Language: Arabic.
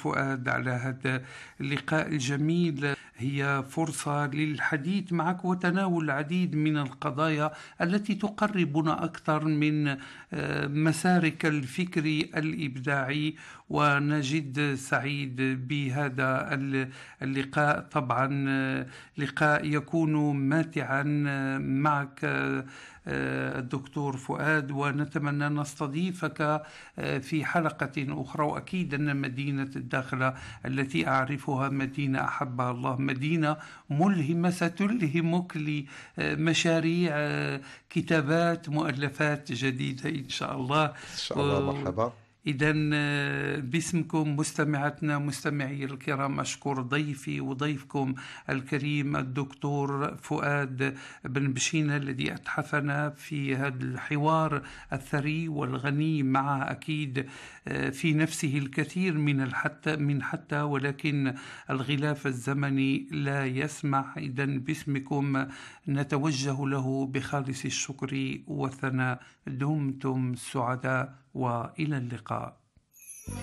فؤاد على هذا اللقاء الجميل. هي فرصة للحديث معك وتناول العديد من القضايا التي تقربنا أكثر من مسارك الفكري الإبداعي، ونجد سعيد بهذا اللقاء. طبعا لقاء يكون ماتعا معك الدكتور فؤاد، ونتمنى نستضيفك في حلقة أخرى. وأكيد أن مدينة الداخلة التي أعرفها مدينة أحبها الله، مدينة ملهمة ستلهمك لمشاريع كتابات مؤلفات جديدة إن شاء الله. إن شاء الله. مرحبا. إذن باسمكم مستمعتنا مستمعي الكرام أشكر ضيفي وضيفكم الكريم الدكتور فؤاد بن بشينة الذي أتحفنا في هذا الحوار الثري والغني، مع أكيد في نفسه الكثير من حتى ولكن الغلاف الزمني لا يسمح. إذن باسمكم نتوجه له بخالص الشكر والثناء. دمتم سعداء وإلى اللقاء.